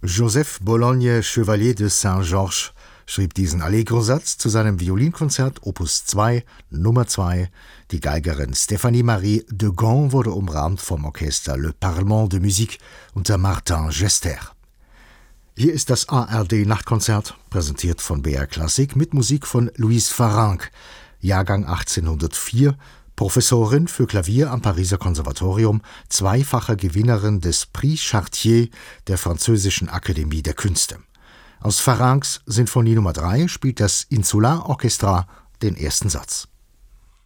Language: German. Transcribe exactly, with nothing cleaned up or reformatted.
Joseph Bologne Chevalier de Saint-Georges schrieb diesen Allegro-Satz zu seinem Violinkonzert Opus zwei, Nummer zwei. Die Geigerin Stéphanie Marie de Gand wurde umrahmt vom Orchester Le Parlement de Musique unter Martin Gester. Hier ist das A R D-Nachtkonzert, präsentiert von B R Klassik mit Musik von Louise Farrenc, Jahrgang achtzehnhundertvier, Professorin für Klavier am Pariser Konservatorium, zweifache Gewinnerin des Prix Chartier der Französischen Akademie der Künste. Aus Farrencs Sinfonie Nummer drei spielt das Insular Orchestra den ersten Satz.